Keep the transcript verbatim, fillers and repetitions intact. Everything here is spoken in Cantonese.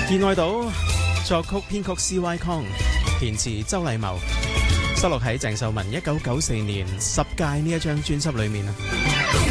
意外島作曲編曲 C Y Kong， 填詞周禮茂，收錄喺鄭秀文一九九四年《十誡》呢一張專輯裏面啊。